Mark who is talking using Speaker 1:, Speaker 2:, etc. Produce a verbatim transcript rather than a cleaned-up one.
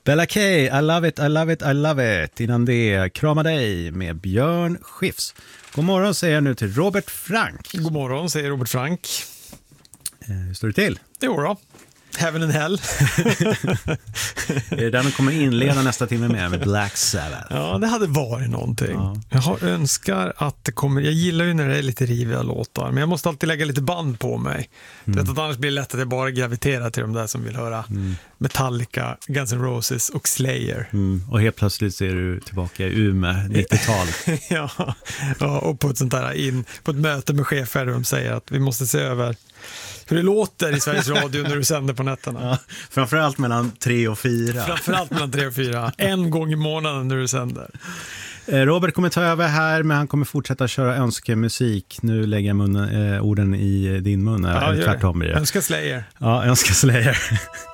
Speaker 1: Bella K, I love it, I love it, I love it. Innan det, Krama dig med Björn Skifs. God morgon säger jag nu till Robert Frank.
Speaker 2: God morgon säger Robert Frank.
Speaker 1: Eh, hur står det till?
Speaker 2: Jo då. Heaven and Hell.
Speaker 1: Är det där man kommer inleda nästa timme med, med Black Sabbath?
Speaker 2: Ja, det hade varit någonting. Ja. Jag har önskar att det kommer... Jag gillar ju när det är lite riviga låtar, men jag måste alltid lägga lite band på mig. Mm. Vet att annars blir det lätt att jag bara graviterar till de där som vill höra mm. Metallica, Guns N' Roses och Slayer.
Speaker 1: Mm. Och helt plötsligt ser du tillbaka i Umeå, nittiotal.
Speaker 2: ja. ja, och på ett sånt där in, på ett möte med chefer där de säger att vi måste se över hur det låter i Sveriges Radio när du sänder på nätterna.
Speaker 1: Ja, framförallt mellan tre och fyra.
Speaker 2: Framförallt mellan tre och fyra. En gång i månaden när du sänder.
Speaker 1: Robert kommer ta över här, men han kommer fortsätta köra önskemusik. Nu lägger jag munnen, eh, orden i din mun.
Speaker 2: Ja,
Speaker 1: eller tvärtom blir det.
Speaker 2: Önska Slayer.
Speaker 1: Ja, önska Slayer.